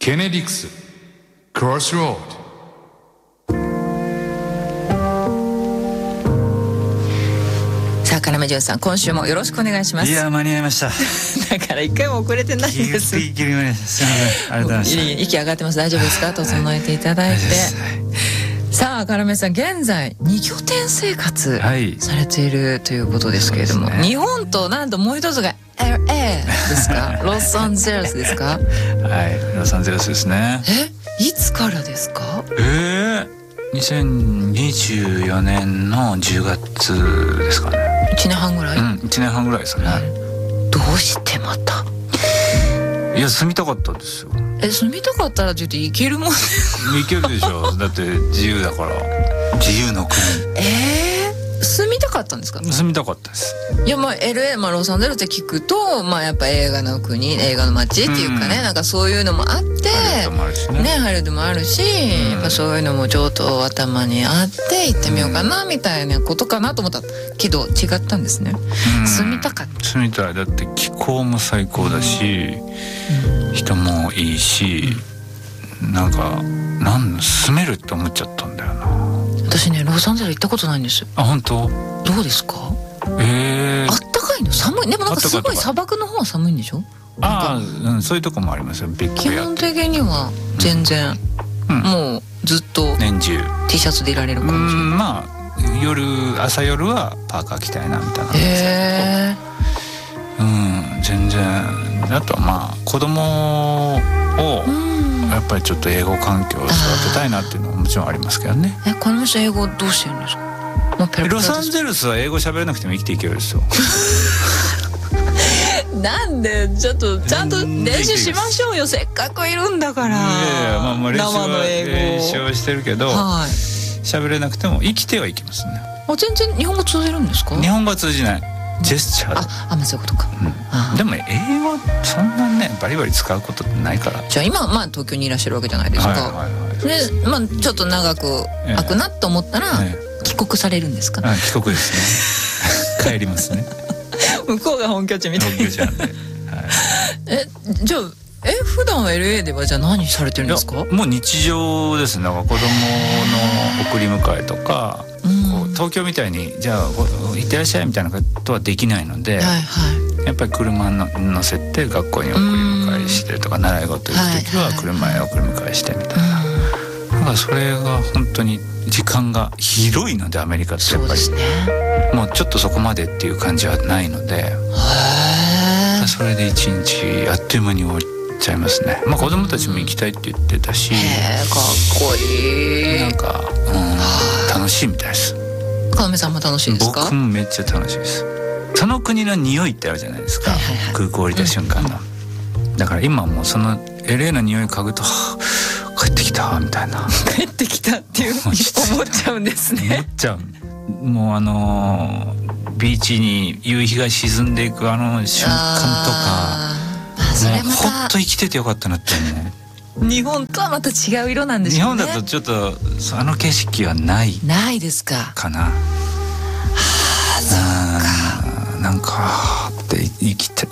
ケネディクスクロスロード。 さあ要潤さん、今週もよろしくお願いします。 いや間に合いましただから一回も遅れてないんです。 ギリギリまですいません、ありがとうございました。 息上がってます。大丈夫ですか？整えていただいて、さあ要さん、現在2拠点生活されているということですけれども、日本となんともう一つが LA ですか？ロサンゼルスですか？ はい、ロサンゼルスですね。 いつからですか ？2024年の10月ですかね。 1年半ぐらい 1年半ぐらいですね。 どうしてまた？ いや、住みたかったんですよ。 住みたかったらって言って行けるもんね。 行けるでしょだって自由だから、自由の国。 住みたかったんですか？ 住みたかったです。 いや、LA、ロサンゼルスって聞くと、やっぱ映画の国、映画の街っていうかね、なんかそういうのもあって、ハリウッドもあるしね。ハリウッドもあるし、やっぱそういうのもちょっと頭にあって行ってみようかなみたいなことかなと思ったけど違ったんですね。住みたかった。 住みたい。だって気候も最高だし、人もいいし、なんか住めるって思っちゃったんだよな。 私ね、ロサンゼルス行ったことないんです。 あ、本当？ どうですか？あったかいの？寒い？でもなんかすごい砂漠の方は寒いんでしょ？ そういうとこもありますよ。 基本的には全然、もうずっと年中 T シャツでいられる感じ。 朝夜はパーカー着たいなみたいな。全然。あとは子供をやっぱりちょっと英語環境を育てたいなっていうのはもちろんありますけどね。 この人英語どうしてるんですか？ ロサンゼルスは英語喋れなくても生きていけるですよ。 なんでちょっとちゃんと練習しましょうよ。せっかくいるんだから。 練習はしてるけど、喋れなくても生きてはいけますね。 全然日本語通じるんですか？ 日本語は通じない。ジェスチャーで。 そういうことか。 でも英語そんなねバリバリ使うことってないから。 じゃあ今東京にいらっしゃるわけじゃないですか。でちょっと長く空くなと思ったら帰国されるんですか？ 帰国ですね。帰りますね。 向こうが本拠地みたいな。 本拠地なんで。 じゃあ普段は LA ではじゃあ何されてるんですか？ もう日常ですね。子供の送り迎えとか、東京みたいにじゃあ行ってらっしゃいみたいなことはできないので、やっぱり車乗せて学校に送り迎えしてとか、習い事行く時は車へ送り迎えしてみたいな。だからそれが本当に時間が広いので、アメリカってやっぱりもうちょっとそこまでっていう感じはないので、それで一日あっという間に終わっちゃいますね。子供たちも行きたいって言ってたし、かっこいい。 なんか、楽しいみたいです。 要さんも楽しいですか？ 僕もめっちゃ楽しいです。その国の匂いってあるじゃないですか、空港降りた瞬間の。だから今もうその LA の匂い嗅ぐと、帰ってきたみたいな。 帰ってきたっていう思っちゃうんですね。 思っちゃう。もうビーチに夕日が沈んでいく瞬間とか、もうほっと生きててよかったなってね。 日本とはまた違う色なんでしょうね。 日本だとちょっと景色はないですかな。なんかって生きて